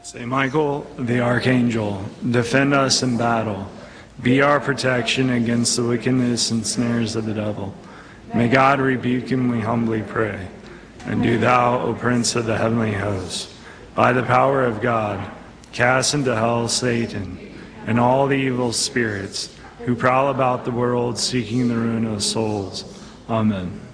Saint Michael, the Archangel, defend us in battle. Be our protection against the wickedness and snares of the devil. May God rebuke him, we humbly pray. And do thou, O Prince of the heavenly host, by the power of God, cast into hell Satan and all the evil spirits who prowl about the world seeking the ruin of souls. Amen.